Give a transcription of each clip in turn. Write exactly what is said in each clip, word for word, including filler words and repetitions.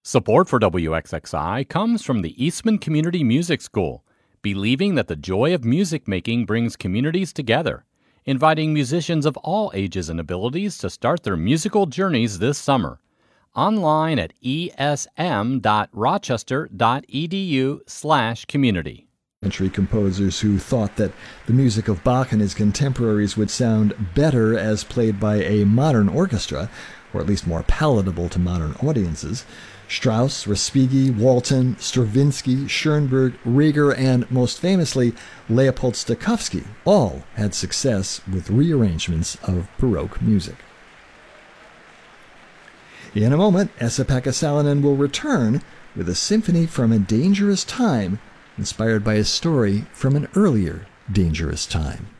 Support for W X X I comes from the Eastman Community Music School, believing that the joy of music making brings communities together, inviting musicians of all ages and abilities to start their musical journeys this summer. Online at esm.rochester.edu slash community. Century composers who thought that the music of Bach and his contemporaries would sound better as played by a modern orchestra, or at least more palatable to modern audiences. Strauss, Respighi, Walton, Stravinsky, Schoenberg, Rieger, and most famously Leopold Stokowski all had success with rearrangements of Baroque music. In a moment, Esa-Pekka Salonen will return with a symphony from a dangerous time, inspired by a story from an earlier dangerous time.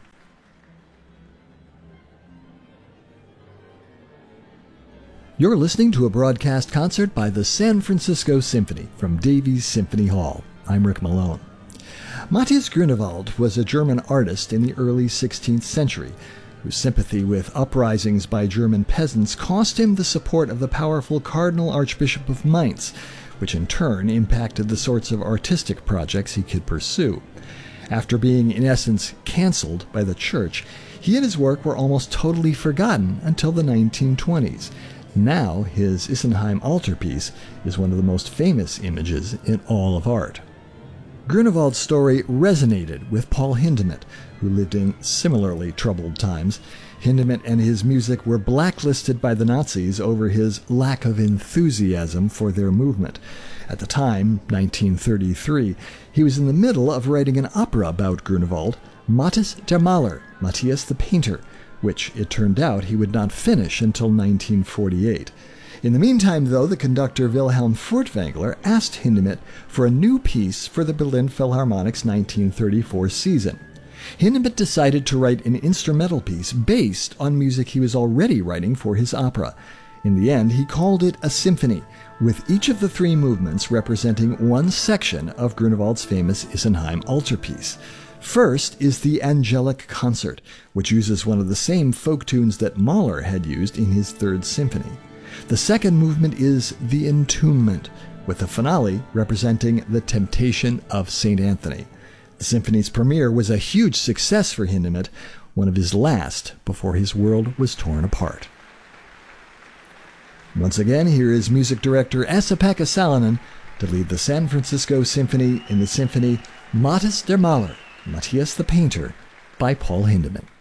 You're listening to a broadcast concert by the San Francisco Symphony from Davies Symphony Hall. I'm Rick Malone. Matthias Grunewald was a German artist in the early sixteenth century, whose sympathy with uprisings by German peasants cost him the support of the powerful Cardinal Archbishop of Mainz, which in turn impacted the sorts of artistic projects he could pursue. After being, in essence, cancelled by the church, he and his work were almost totally forgotten until the nineteen twenties. Now, his Isenheim altarpiece is one of the most famous images in all of art. Grunewald's story resonated with Paul Hindemith, who lived in similarly troubled times. Hindemith and his music were blacklisted by the Nazis over his lack of enthusiasm for their movement. At the time, nineteen thirty-three, he was in the middle of writing an opera about Grunewald, Matthias der Maler, Matthias the Painter, which it turned out he would not finish until nineteen forty-eight. In the meantime, though, the conductor Wilhelm Furtwängler asked Hindemith for a new piece for the Berlin Philharmonic's nineteen thirty-four season. Hindemith decided to write an instrumental piece based on music he was already writing for his opera. In the end, he called it a symphony, with each of the three movements representing one section of Grunewald's famous Isenheim altarpiece. First is the Angelic Concert, which uses one of the same folk tunes that Mahler had used in his Third Symphony. The second movement is the Entombment, with the finale representing the Temptation of Saint Anthony. The symphony's premiere was a huge success for Hindemith, one of his last before his world was torn apart. Once again, here is music director Esa-Pekka Salonen to lead the San Francisco Symphony in the symphony Matthias der Maler, Matthias the Painter, by Paul Hindemith.